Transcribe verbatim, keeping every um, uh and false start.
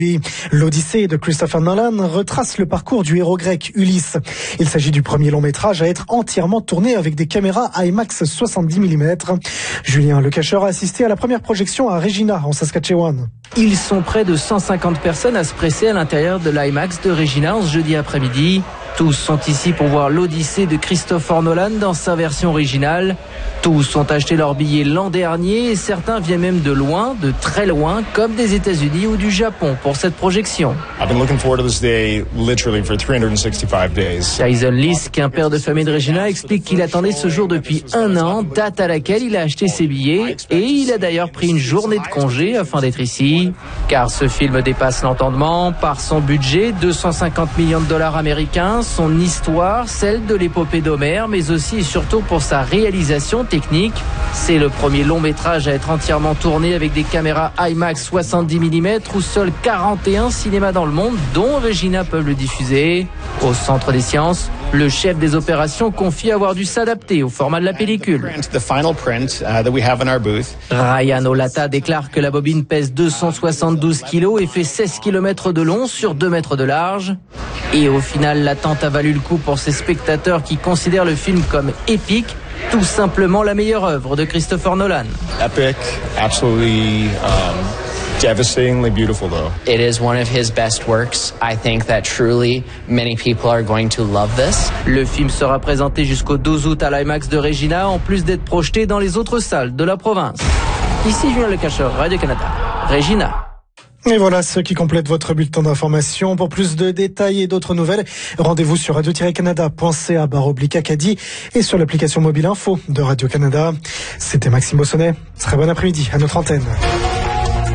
L'Odyssée de Christopher Nolan retrace le parcours du héros grec Ulysse. Il s'agit du premier long métrage à être entièrement tourné avec des caméras IMAX soixante-dix millimètres. Julien Lecacheur a assisté à la première projection à Regina, en Saskatchewan. Ils sont près de cent cinquante personnes à se presser à l'intérieur de l'IMAX de Regina ce jeudi après-midi. Tous sont ici pour voir l'Odyssée de Christopher Nolan dans sa version originale. Tous ont acheté leur billet l'an dernier et certains viennent même de loin, de très loin, comme des États-Unis ou du Japon pour cette projection. Tyson Lisk, un père de famille de Regina, explique qu'il attendait ce jour depuis un an, date à laquelle il a acheté ses billets et il a d'ailleurs pris une journée de congé afin d'être ici. Car ce film dépasse l'entendement par son budget, deux cent cinquante millions de dollars américains, son histoire, celle de l'épopée d'Homère, mais aussi et surtout pour sa réalisation technique. C'est le premier long métrage à être entièrement tourné avec des caméras IMAX soixante-dix millimètres où seuls quarante et un cinémas dans le monde, dont Regina, peuvent le diffuser. Au Centre des sciences, le chef des opérations confie avoir dû s'adapter au format de la pellicule. Ryan Olata déclare que la bobine pèse deux cent soixante-douze kilos et fait seize kilomètres de long sur deux mètres de large. Et au final, l'attente a valu le coup pour ces spectateurs qui considèrent le film comme épique, tout simplement la meilleure œuvre de Christopher Nolan. Epic, absolutely um, devastatingly beautiful though. It is one of his best works. I think that truly many people are going to love this. Le film sera présenté jusqu'au douze août à l'IMAX de Regina, en plus d'être projeté dans les autres salles de la province. Ici Julien Lecacheur, Radio-Canada, Regina. Et voilà ce qui complète votre bulletin d'information. Pour plus de détails et d'autres nouvelles, rendez-vous sur radio tiret canada point c a barre oblique Acadie et sur l'application mobile info de Radio-Canada. C'était Maxime Bossonnet. Très bon après-midi à notre antenne.